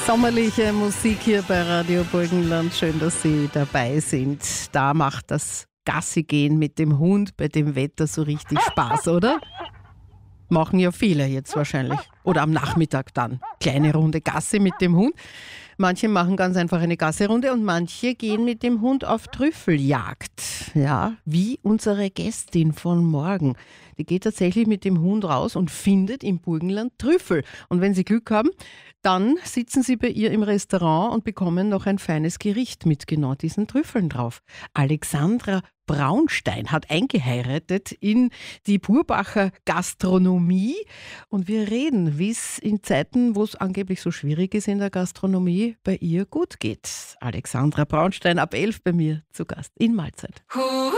Sommerliche Musik hier bei Radio Burgenland. Schön, dass Sie dabei sind. Da macht das Gassi-Gehen mit dem Hund bei dem Wetter so richtig Spaß, oder? Machen ja viele jetzt wahrscheinlich. Oder am Nachmittag dann. Kleine Runde Gassi mit dem Hund. Manche machen ganz einfach eine Gassi-Runde und manche gehen mit dem Hund auf Trüffeljagd. Ja, wie unsere Gästin von morgen. Die geht tatsächlich mit dem Hund raus und findet im Burgenland Trüffel. Und wenn Sie Glück haben, dann sitzen Sie bei ihr im Restaurant und bekommen noch ein feines Gericht mit genau diesen Trüffeln drauf. Alexandra Braunstein hat eingeheiratet in die Purbacher Gastronomie. Und wir reden, wie es in Zeiten, wo es angeblich so schwierig ist in der Gastronomie, bei ihr gut geht. Alexandra Braunstein ab 11 bei mir zu Gast in Mahlzeit.